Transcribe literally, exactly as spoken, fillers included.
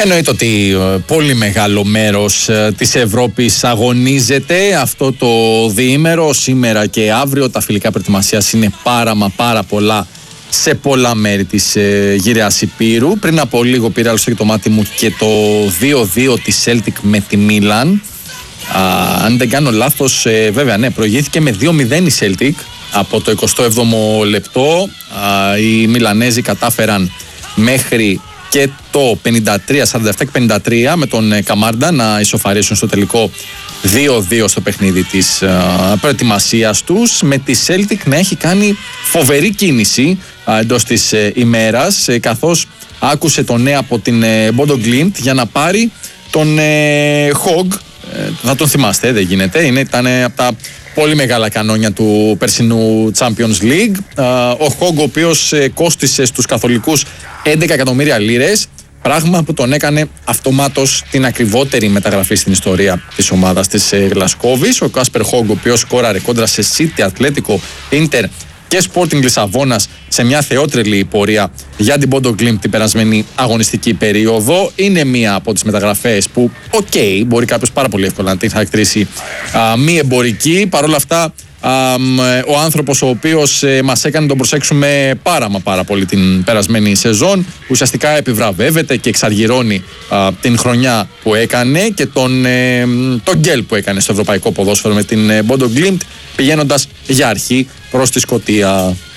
Εννοείται ότι πολύ μεγάλο μέρος της Ευρώπης αγωνίζεται αυτό το διήμερο. Σήμερα και αύριο τα φιλικά προετοιμασίας είναι πάρα μα πάρα πολλά σε πολλά μέρη της ε, γυραιάς Υπήρου. Πριν από λίγο πήρα άλλωστε και το μάτι μου και το δύο δύο της Celtic με τη Μίλαν. Αν δεν κάνω λάθος, ε, βέβαια ναι, προηγήθηκε με δύο μηδέν η Celtic από το εικοστό έβδομο λεπτό. Α, οι Μιλανέζοι κατάφεραν μέχρι και το πενήντα τρία σαράντα επτά και πενήντα τρία με τον Καμάρντα να ισοφαρίσουν στο τελικό δύο δύο στο παιχνίδι της uh, προετοιμασίας τους, με τη Celtic να έχει κάνει φοβερή κίνηση uh, εντός της uh, ημέρας, uh, καθώς άκουσε το ναι από την uh, Bodo Glimt για να πάρει τον uh, Hogg. Uh, θα τον θυμάστε, δεν γίνεται, είναι, ήταν uh, από τα πολύ μεγάλα κανόνια του περσινού Champions League. Uh, ο Hogg, ο οποίος uh, κόστισε στους καθολικούς έντεκα εκατομμύρια λίρες, πράγμα που τον έκανε αυτομάτως την ακριβότερη μεταγραφή στην ιστορία της ομάδας της Γλασκόβης. Ο Κάσπερ Χόγκ, ο οποίος σκόραρε κόντρα σε City, Ατλέτικο, Ίντερ και Sporting Λισαβόνας σε μια θεότρελη πορεία για την Bodo Glimt την περασμένη αγωνιστική περίοδο, είναι μία από τις μεταγραφές που, οκ, okay, μπορεί κάποιος πάρα πολύ εύκολα να την χαρακτηρίσει α, μη εμπορική. Παρ' όλα αυτά, α, ο άνθρωπος ο οποίος ε, μας έκανε τον προσέξουμε πάρα μα πάρα πολύ την περασμένη σεζόν, ουσιαστικά επιβραβεύεται και εξαργυρώνει α, την χρονιά που έκανε και τον, ε, τον γκέλ που έκανε στο ευρωπαϊκό ποδόσφαιρο με την ε, Bodo Glimt, πηγαίνοντας για αρχή προς τη Σκωτία.